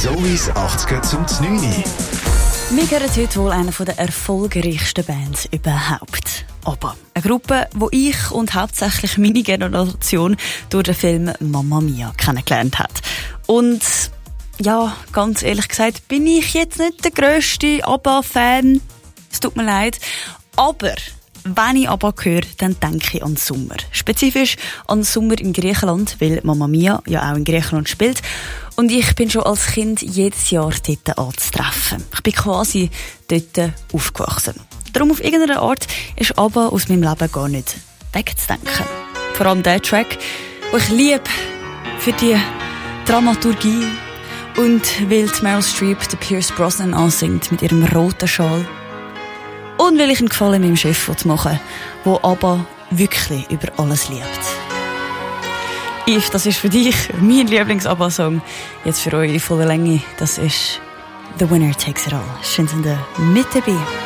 Zois 80er zum 9. Wir hören heute wohl eine der erfolgreichsten Bands überhaupt. ABBA. Eine Gruppe, die ich und hauptsächlich meine Generation durch den Film Mamma Mia kennengelernt hat. Und ja, ganz ehrlich gesagt, bin ich jetzt nicht der grösste ABBA-Fan. Es tut mir leid. Aber wenn ich ABBA höre, dann denke ich an den Sommer. Spezifisch an den Sommer in Griechenland, weil Mamma Mia ja auch in Griechenland spielt. Und ich bin schon als Kind jedes Jahr dort anzutreffen. Ich bin quasi dort aufgewachsen. Darum auf irgendeine Art ist ABBA aus meinem Leben gar nicht wegzudenken. Vor allem der Track, den ich liebe für die Dramaturgie und weil Meryl Streep den Pierce Brosnan ansingt mit ihrem roten Schal. Und weil ich einen Gefallen meinem Chef machen will, der ABBA wirklich über alles liebt. Yves, das ist für dich mein Lieblings-ABBA-Song. Jetzt für euch in voller Länge, das ist «The Winner Takes It All». Schön, sind ihr mit dabei.